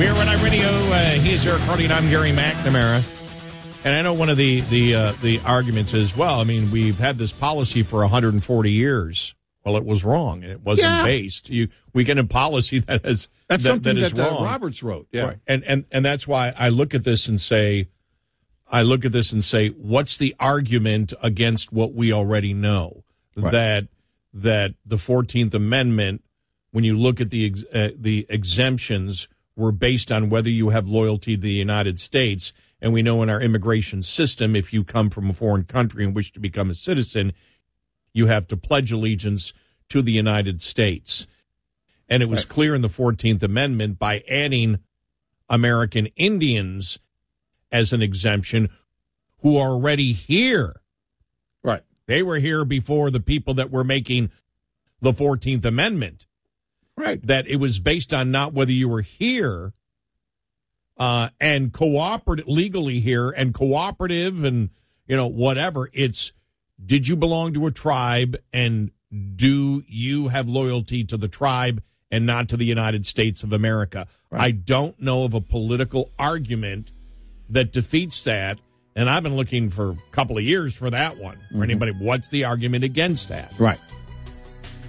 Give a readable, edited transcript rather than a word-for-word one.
We're Red Eye Radio. He's Eric Harley, and I'm Gary McNamara. And I know one of the arguments is, well, I mean, we've had this policy for 140 years. Well, it was wrong, and it wasn't based. We get a policy that is that's something that is that wrong. Roberts wrote. Yeah, right. And that's why I look at this and say, what's the argument against what we already know? Right. That the 14th Amendment, when you look at the exemptions, were based on whether you have loyalty to the United States. And we know in our immigration system, if you come from a foreign country and wish to become a citizen, you have to pledge allegiance to the United States. And it was clear in the 14th Amendment by adding American Indians as an exemption who are already here. Right. They were here before the people that were making the 14th Amendment. Right. That it was based on not whether you were here and cooperative legally here and cooperative and, whatever. It's, did you belong to a tribe and do you have loyalty to the tribe and not to the United States of America? Right. I don't know of a political argument that defeats that. And I've been looking for a couple of years for that one. For anybody, what's the argument against that? Right.